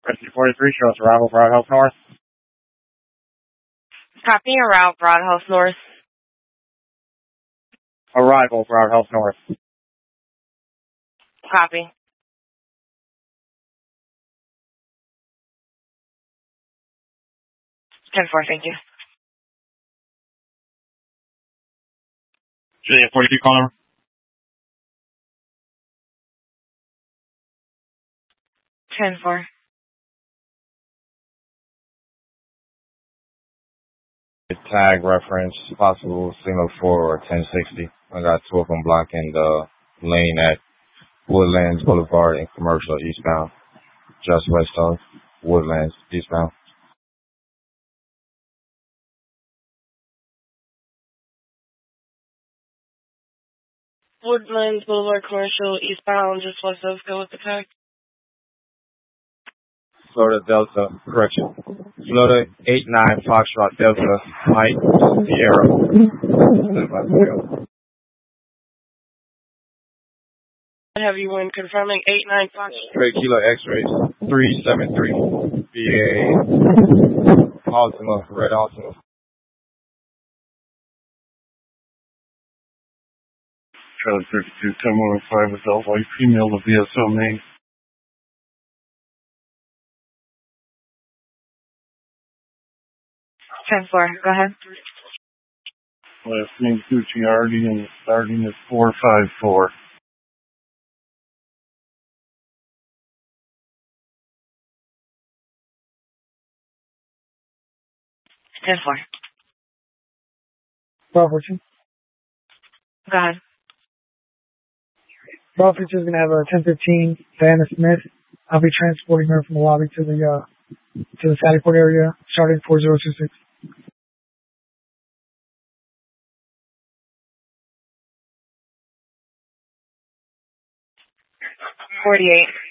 Rescue 43, show us arrival, Broad Health North. Copy, en route, Broad Health North. Arrival, Broad Health North. Copy. 10-4, thank you. Juliet 42, call number. Ten four. Tag reference, possible signal 4 or 1060. I got two of them blocking the lane at Woodlands Boulevard and Commercial eastbound, just west of Woodlands eastbound. Woodlands Boulevard Commercial eastbound, just west of, go with the tag. Florida Delta, correction. Florida 89 Foxtrot Delta, Mike, Sierra. Have you been confirming 89 Foxtrot? Straight Kilo X-rays, 373, BA, Altima, Red Altima. Charlie 32, 1015 adult white female of VSO Maine. Ten four. Go ahead. Last name Gucciardi and starting at 454. Ten four. Bravo 2. Go ahead. Bravo 2 is going to have a 1015 Diana Smith. I'll be transporting her from the lobby to the Sallyport area, starting 4026. 48.